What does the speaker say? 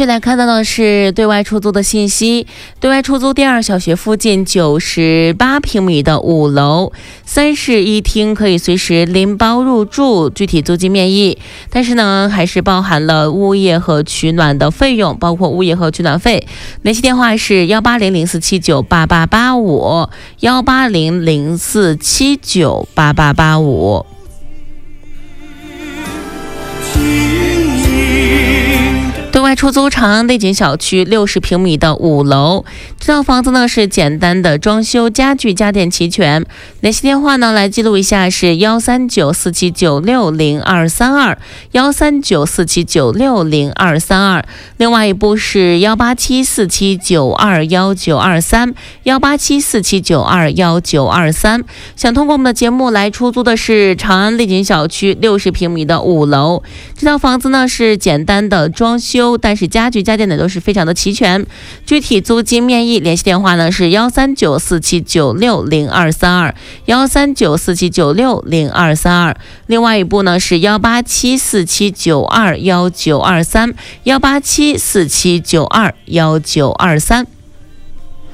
续来看到的是对外出租的信息。对外出租第二小学附近98平米的5楼3室1厅，可以随时拎包入住，具体租金面议。但是呢，还是包含了物业和取暖的费用，包括物业和取暖费。联系电话是18004798885 18004798885。对外出租长安丽景小区60平米的5楼，这套房子呢是简单的装修，家具家电齐全。联系电话呢来记录一下是13947960232 13947960232，另外一部是18747921923 18747921923。想通过我们的节目来出租的是长安丽景小区60平米的5楼，这套房子呢是简单的装修，但是家具家电呢都是非常的齐全。具体租金面议，联系电话呢是13947960232 13947960232，另外一部呢是18747921923 18747921923。